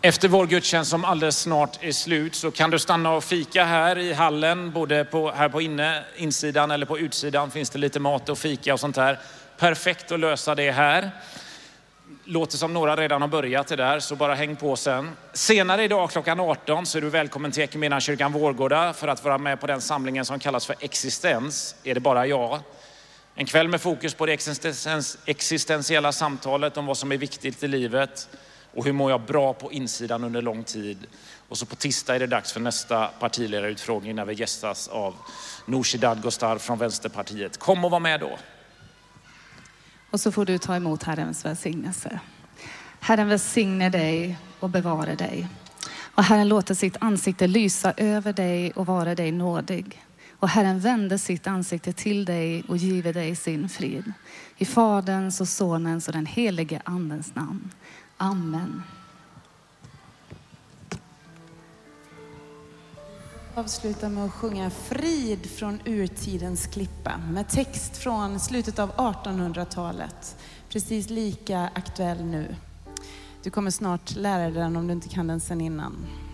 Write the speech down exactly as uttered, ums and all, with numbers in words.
Efter vår gudstjänst som alldeles snart är slut så kan du stanna och fika här i hallen. Både på, här på inne, insidan eller på utsidan finns det lite mat och fika och sånt här. Perfekt att lösa det här. Låter som några redan har börjat det där, så bara häng på sen. Senare idag klockan arton så är du välkommen till Equmeniakyrkan Vårgårda för att vara med på den samlingen som kallas för Existens. Är det bara jag? En kväll med fokus på det existens, existentiella samtalet om vad som är viktigt i livet. Och hur mår jag bra på insidan under lång tid. Och så på tisdag är det dags för nästa partiledarutfrågning när vi gästas av Nooshi Dadgostar från Vänsterpartiet. Kom och var med då. Och så får du ta emot Herrens välsignelse. Herren välsigne dig och bevara dig. Och Herren låter sitt ansikte lysa över dig och vara dig nådig. Och Herren vänder sitt ansikte till dig och giver dig sin frid. I Faderns och Sonens och den helige Andens namn. Amen. Avsluta med att sjunga Frid från urtidens klippa med text från slutet av artonhundratalet. Precis lika aktuell nu. Du kommer snart lära dig den om du inte kan den sen innan.